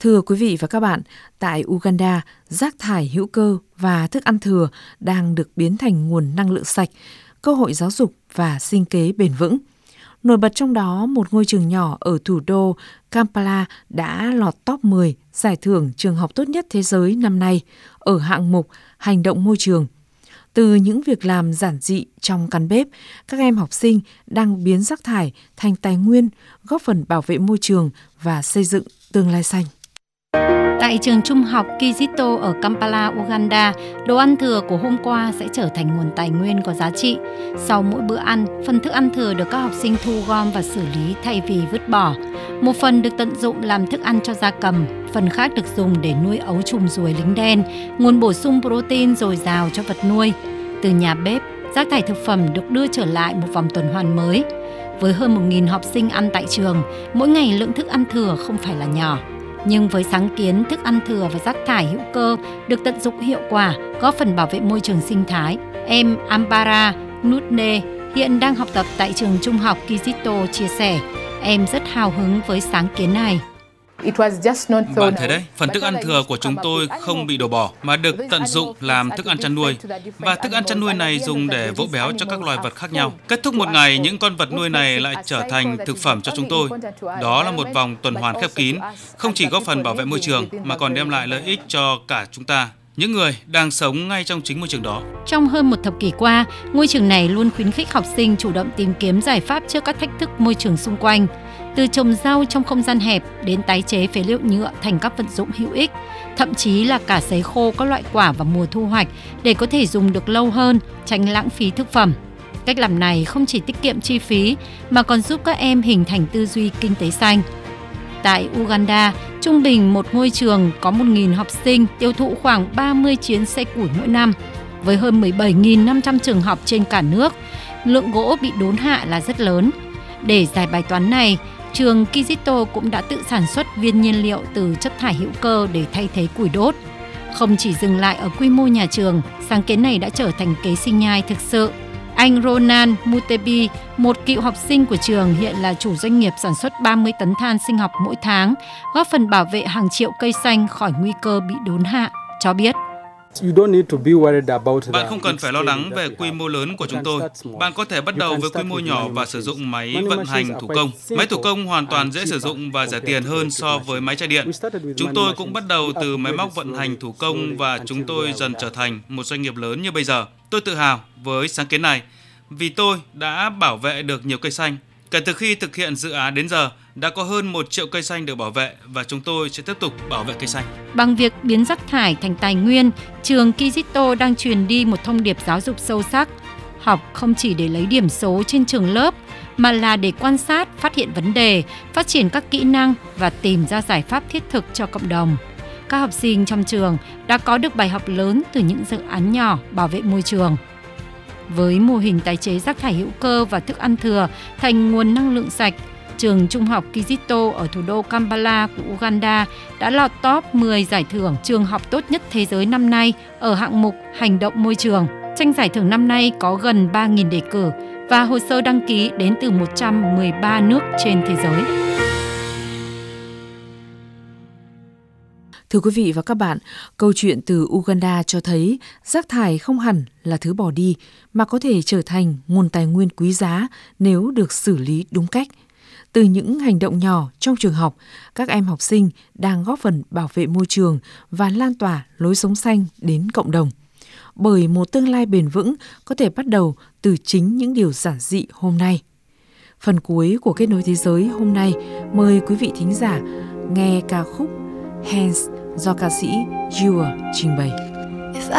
Thưa quý vị và các bạn, tại Uganda, rác thải hữu cơ và thức ăn thừa đang được biến thành nguồn năng lượng sạch, cơ hội giáo dục và sinh kế bền vững. Nổi bật trong đó, một ngôi trường nhỏ ở thủ đô Kampala đã lọt top 10 giải thưởng trường học tốt nhất thế giới năm nay ở hạng mục hành động môi trường. Từ những việc làm giản dị trong căn bếp, các em học sinh đang biến rác thải thành tài nguyên, góp phần bảo vệ môi trường và xây dựng tương lai xanh. Tại trường trung học Kizito ở Kampala, Uganda, đồ ăn thừa của hôm qua sẽ trở thành nguồn tài nguyên có giá trị. Sau mỗi bữa ăn, phần thức ăn thừa được các học sinh thu gom và xử lý thay vì vứt bỏ. Một phần được tận dụng làm thức ăn cho gia cầm, phần khác được dùng để nuôi ấu trùng ruồi lính đen, nguồn bổ sung protein dồi dào cho vật nuôi. Từ nhà bếp, rác thải thực phẩm được đưa trở lại một vòng tuần hoàn mới. Với hơn 1.000 học sinh ăn tại trường, mỗi ngày lượng thức ăn thừa không phải là nhỏ. Nhưng với sáng kiến thức ăn thừa và rác thải hữu cơ được tận dụng hiệu quả, góp phần bảo vệ môi trường sinh thái, em Ambara Nutne hiện đang học tập tại trường trung học Kizito chia sẻ, em rất hào hứng với sáng kiến này. Bạn thấy đấy, phần thức ăn thừa của chúng tôi không bị đổ bỏ mà được tận dụng làm thức ăn chăn nuôi. Và thức ăn chăn nuôi này dùng để vỗ béo cho các loài vật khác nhau. Kết thúc một ngày, những con vật nuôi này lại trở thành thực phẩm cho chúng tôi. Đó là một vòng tuần hoàn khép kín, không chỉ góp phần bảo vệ môi trường mà còn đem lại lợi ích cho cả chúng ta, những người đang sống ngay trong chính môi trường đó. Trong hơn một thập kỷ qua, ngôi trường này luôn khuyến khích học sinh chủ động tìm kiếm giải pháp trước các thách thức môi trường xung quanh. Từ trồng rau trong không gian hẹp đến tái chế phế liệu nhựa thành các vật dụng hữu ích, thậm chí là cả sấy khô các loại quả vào mùa thu hoạch để có thể dùng được lâu hơn, tránh lãng phí thực phẩm. Cách làm này không chỉ tiết kiệm chi phí mà còn giúp các em hình thành tư duy kinh tế xanh. Tại Uganda, trung bình một ngôi trường có 1.000 học sinh tiêu thụ khoảng 30 chuyến xe củi mỗi năm. Với hơn 17.500 trường học trên cả nước, lượng gỗ bị đốn hạ là rất lớn. Để giải bài toán này, trường Kizito cũng đã tự sản xuất viên nhiên liệu từ chất thải hữu cơ để thay thế củi đốt. Không chỉ dừng lại ở quy mô nhà trường, sáng kiến này đã trở thành kế sinh nhai thực sự. Anh Ronan Mutebi, một cựu học sinh của trường, hiện là chủ doanh nghiệp sản xuất 30 tấn than sinh học mỗi tháng, góp phần bảo vệ hàng triệu cây xanh khỏi nguy cơ bị đốn hạ, cho biết. Bạn không cần phải lo lắng về quy mô lớn của chúng tôi. Bạn có thể bắt đầu với quy mô nhỏ và sử dụng máy vận hành thủ công. Máy thủ công hoàn toàn dễ sử dụng và rẻ tiền hơn so với máy chạy điện. Chúng tôi cũng bắt đầu từ máy móc vận hành thủ công và chúng tôi dần trở thành một doanh nghiệp lớn như bây giờ. Tôi tự hào với sáng kiến này vì tôi đã bảo vệ được nhiều cây xanh. Kể từ khi thực hiện dự án đến giờ, đã có hơn 1 triệu cây xanh được bảo vệ và chúng tôi sẽ tiếp tục bảo vệ cây xanh. Bằng việc biến rác thải thành tài nguyên, trường Kizito đang truyền đi một thông điệp giáo dục sâu sắc. Học không chỉ để lấy điểm số trên trường lớp, mà là để quan sát, phát hiện vấn đề, phát triển các kỹ năng và tìm ra giải pháp thiết thực cho cộng đồng. Các học sinh trong trường đã có được bài học lớn từ những dự án nhỏ bảo vệ môi trường. Với mô hình tái chế rác thải hữu cơ và thức ăn thừa thành nguồn năng lượng sạch, trường trung học Kizito ở thủ đô Kampala của Uganda đã lọt top 10 giải thưởng trường học tốt nhất thế giới năm nay ở hạng mục hành động môi trường. Tranh giải thưởng năm nay có gần 3.000 đề cử và hồ sơ đăng ký đến từ 113 nước trên thế giới. Thưa quý vị và các bạn, câu chuyện từ Uganda cho thấy rác thải không hẳn là thứ bỏ đi mà có thể trở thành nguồn tài nguyên quý giá nếu được xử lý đúng cách. Từ những hành động nhỏ trong trường học, các em học sinh đang góp phần bảo vệ môi trường và lan tỏa lối sống xanh đến cộng đồng. Bởi một tương lai bền vững có thể bắt đầu từ chính những điều giản dị hôm nay. Phần cuối của Kết nối Thế giới hôm nay, mời quý vị thính giả nghe ca khúc Hands do ca sĩ Jewel trình bày.